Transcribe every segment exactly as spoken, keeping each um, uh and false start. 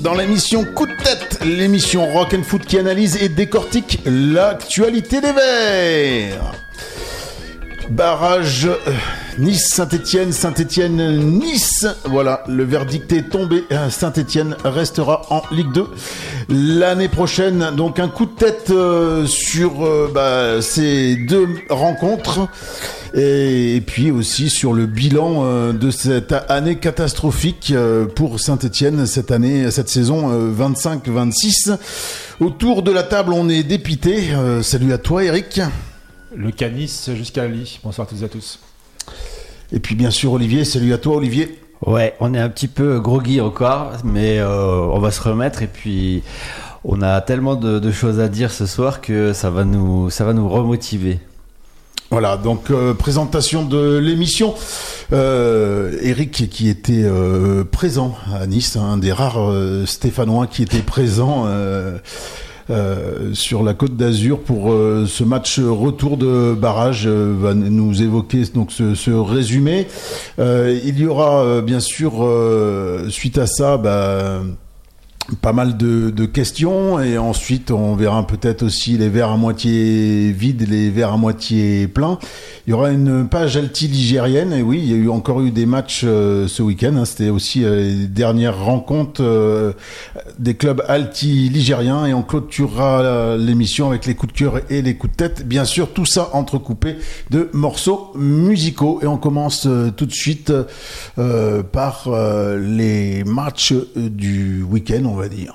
Dans l'émission Coup de tête, l'émission Rock and Foot qui analyse et décortique l'actualité des Verts. Barrage euh, Nice-Saint-Etienne, Saint-Etienne-Nice. Voilà, le verdict est tombé. Saint-Etienne restera en Ligue deux l'année prochaine. Donc un coup de tête euh, sur euh, bah, ces deux rencontres. Et, et puis aussi sur le bilan euh, de cette année catastrophique euh, pour Saint-Etienne, cette année, cette saison euh, vingt-cinq vingt-six. Autour de la table, on est dépité. Euh, salut à toi, Eric. Le Canis jusqu'à Lille. Bonsoir à toutes et à tous. Et puis bien sûr, Olivier. Salut à toi, Olivier. Ouais, on est un petit peu groggy encore, mais euh, on va se remettre. Et puis, on a tellement de, de choses à dire ce soir que ça va nous, ça va nous remotiver. Voilà, donc euh, présentation de l'émission. Euh, Eric qui était euh, présent à Nice, un des rares euh, Stéphanois qui était présent euh, euh, sur la Côte d'Azur pour euh, ce match retour de barrage, euh, va nous évoquer donc ce, ce résumé. Euh, il y aura euh, bien sûr euh, suite à ça, bah, pas mal de, de questions et ensuite on verra peut-être aussi les verres à moitié vides et les verres à moitié pleins. Il y aura une page alti-ligérienne et oui, il y a eu encore eu des matchs euh, ce week-end. Hein, c'était aussi euh, les dernières rencontres euh, des clubs alti-ligériens et on clôturera euh, l'émission avec les coups de cœur et les coups de tête. Bien sûr, tout ça entrecoupé de morceaux musicaux et on commence euh, tout de suite euh, par euh, les matchs du week-end, on va dire.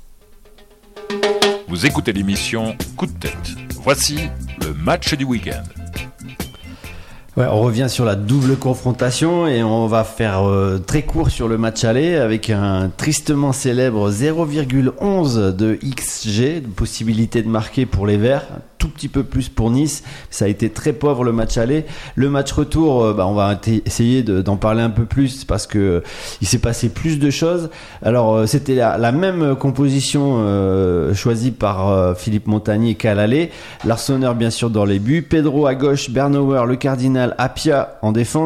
Vous écoutez l'émission Coup de tête. Voici le match du week-end. Ouais, on revient sur la double confrontation et on va faire euh, très court sur le match aller avec un tristement célèbre zéro virgule onze de X G, de possibilité de marquer pour les Verts. Tout petit peu plus pour Nice, ça a été très pauvre le match aller. Le match retour, euh, bah, on va t- essayer de, d'en parler un peu plus parce que euh, il s'est passé plus de choses. Alors euh, c'était la, la même composition euh, choisie par euh, Philippe Montagnier qu'à l'aller. Larsonneur bien sûr dans les buts, Pedro à gauche, Bernauer, le Cardinal, Apia en défense.